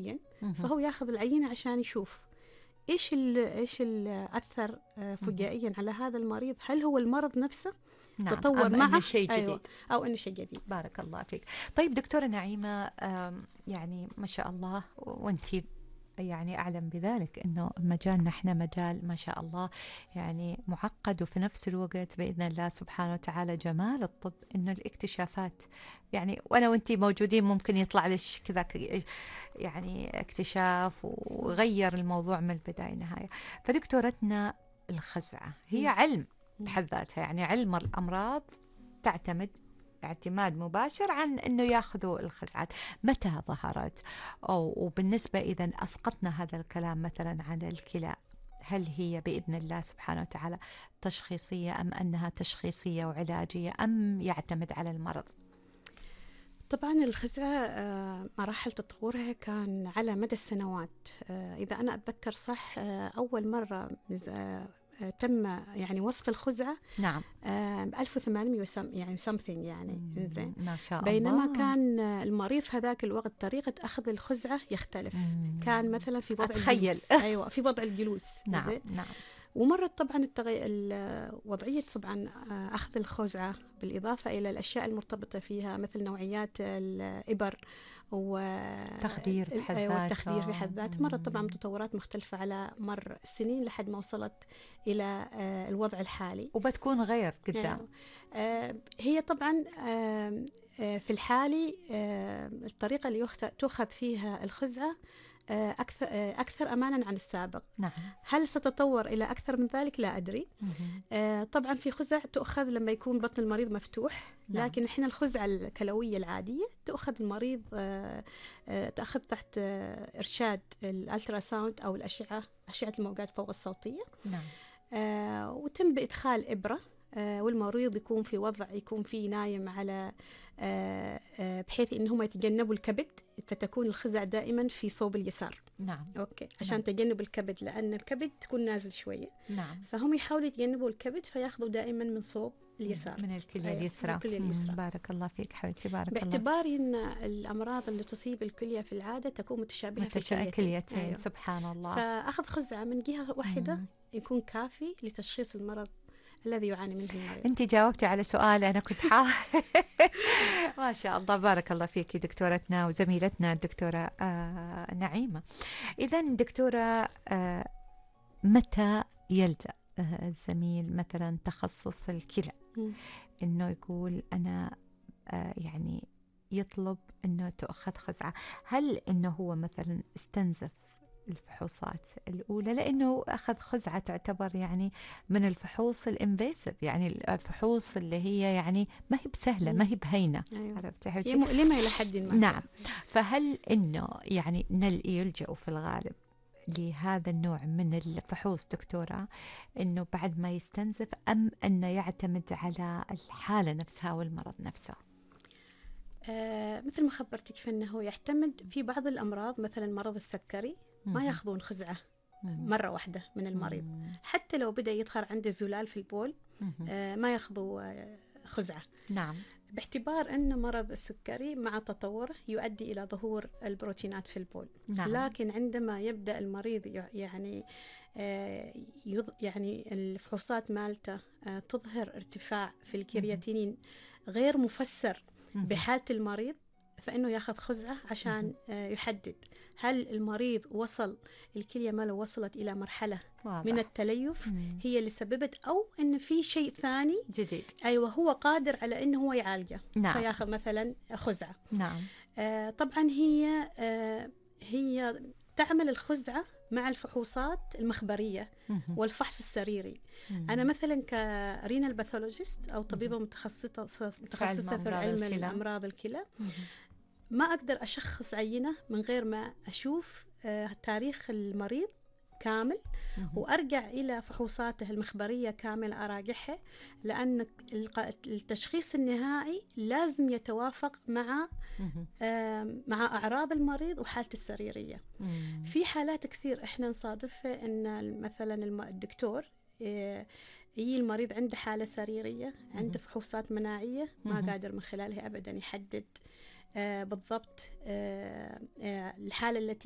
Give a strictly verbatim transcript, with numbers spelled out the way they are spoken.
معين، فهو ياخذ العينة عشان يشوف إيش ال إيش اللي أثر فجائيا على هذا المريض، هل هو المرض نفسه نعم. تطور معه شيء جديد. أيوة. أو إنه شيء جديد. بارك الله فيك. طيب دكتورة نعيمة، يعني ما شاء الله وأنتي يعني أعلم بذلك أنه مجالنا إحنا مجال ما شاء الله يعني معقد، وفي نفس الوقت بإذن الله سبحانه وتعالى جمال الطب إنه الاكتشافات يعني وأنا وأنتي موجودين ممكن يطلع لش كذا يعني اكتشاف وغير الموضوع من البداية نهاية. فدكتورتنا الخزعة هي علم بحد ذاتها، يعني علم الأمراض تعتمد اعتماد مباشر عن أنه يأخذوا الخزعات. متى ظهرت؟ أو وبالنسبة إذا أسقطنا هذا الكلام مثلا عن الكلى، هل هي بإذن الله سبحانه وتعالى تشخيصية أم أنها تشخيصية وعلاجية أم يعتمد على المرض؟ طبعا الخزعة مراحل تطورها كان على مدى السنوات. إذا أنا أتذكر صح، أول مرة تم يعني وصف الخزعة نعم ألف وثمانمئة يعني something يعني إنزين، ما شاء الله. بينما كان المريض في هذاك الوقت طريقة أخذ الخزعة يختلف. مم. كان مثلا في وضع أتخيل. الجلوس أيوة في وضع الجلوس. نعم نعم. ومرت طبعا التغي... وضعية طبعا أخذ الخزعة بالإضافة إلى الأشياء المرتبطة فيها مثل نوعيات الإبر وتخدير بحد ذاته والتخدير في حد ذاته، مرت طبعا تطورات مختلفة على مر السنين لحد ما وصلت إلى الوضع الحالي، وبتكون غير قدام. هي طبعا في الحالي الطريقة اللي تأخذ فيها الخزعة أكثر أكثر أماناً عن السابق. نعم. هل ستتطور إلى أكثر من ذلك؟ لا أدري. آه طبعاً في خزع تؤخذ لما يكون بطن المريض مفتوح. نعم. لكن إحنا الخزعة الكلوية العادية تأخذ المريض آه آه تأخذ تحت آه إرشاد الألتراساوند أو الأشعة أشعة الموجات فوق الصوتية. نعم. آه وتم بإدخال إبرة آه والمريض يكون في وضع يكون فيه نايم على آه آه بحيث إنهم يتجنبوا الكبد، فتكون الخزع دائما في صوب اليسار. نعم. أوكي. عشان نعم. تجنب الكبد، لأن الكبد تكون نازل شوية. نعم. فهم يحاولوا يتجنبوا الكبد فياخذوا دائما من صوب اليسار، من الكلية اليسرى. الكلية اليسرى. بارك الله فيك حبيبتي. بارك الله. باعتبار إن الأمراض اللي تصيب الكلية في العادة تكون متشابهة متشا... في الكليتين. كليتين. أيوه. سبحان الله. فأخذ خزعة من جهة واحدة مم. يكون كافي لتشخيص المرض الذي يعاني منه المريض. أنت جاوبتي على سؤال أنا كنت حا ما شاء الله. بارك الله فيك دكتورتنا وزميلتنا الدكتورة آه نعيمة. إذا دكتورة آه متى يلجأ آه الزميل مثلا تخصص الكلى م. إنه يقول أنا آه يعني يطلب إنه تأخذ خزعة؟ هل إنه هو مثلا استنزف الفحوصات الأولى، لأنه أخذ خزعة تعتبر يعني من الفحوص الانفيسيف، يعني الفحوص اللي هي يعني ما هي بسهلة ما هي بهينة. أيوة. عرفتي هي مؤلمة إلى حد ما. نعم. فهل إنه يعني يلجأوا في الغالب لهذا النوع من الفحوص دكتورة إنه بعد ما يستنزف، أم أنه يعتمد على الحالة نفسها والمرض نفسه؟ آه مثل ما خبرتك في أنه يعتمد في بعض الأمراض، مثلا مرض السكري ما ياخذون خزعة مرة واحدة من المريض، حتى لو بدأ يظهر عنده زلال في البول آه ما ياخذوا آه خزعة. نعم. باعتبار أن مرض السكري مع تطوره يؤدي إلى ظهور البروتينات في البول. نعم. لكن عندما يبدأ المريض يعني آه يعني الفحوصات مالته آه تظهر ارتفاع في الكرياتينين غير مفسر بحالة المريض، فإنه ياخذ خزعة عشان يحدد هل المريض وصل الكلية ماله وصلت إلى مرحلة واضح. من التليف مم. هي اللي سببت، أو إن في شيء ثاني جديد أيوة هو قادر على إنه هو يعالجه. نعم. فياخذ مثلا خزعة. نعم. آه طبعا هي آه هي تعمل الخزعة مع الفحوصات المخبرية مم. والفحص السريري. مم. أنا مثلا كرينال باثولوجيست أو طبيبة متخصصة متخصصة في علم الأمراض الكلى، ما أقدر أشخص عينة من غير ما أشوف آه تاريخ المريض كامل مم. وأرجع إلى فحوصاته المخبرية كامل أراجعها، لأن التشخيص النهائي لازم يتوافق مع آه مع أعراض المريض وحالته السريرية. مم. في حالات كثير إحنا نصادفها إن مثلا الدكتور آه يجي المريض عنده حالة سريرية، عنده فحوصات مناعية ما قادر من خلالها أبدا يحدد آه بالضبط آه آه الحالة التي